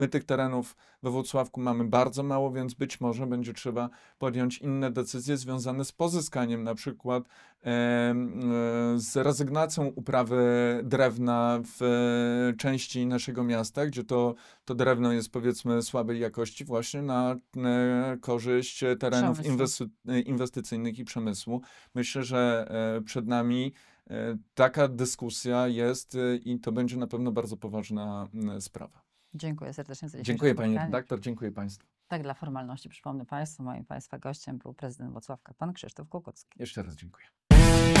My tych terenów we Włocławku mamy bardzo mało, więc być może będzie trzeba podjąć inne decyzje związane z pozyskaniem na przykład z rezygnacją uprawy drewna w części naszego miasta, gdzie to drewno jest powiedzmy słabej jakości właśnie na korzyść terenów Przemysłu. inwestycyjnych i przemysłu. Myślę, że przed nami taka dyskusja jest i to będzie na pewno bardzo poważna sprawa. Dziękuję serdecznie za dzisiejsze Dziękuję pani spotkanie. redaktor, dziękuję państwu. Tak dla formalności przypomnę Państwu, moim Państwa gościem był prezydent Włocławka, pan Krzysztof Kukucki. Jeszcze raz dziękuję.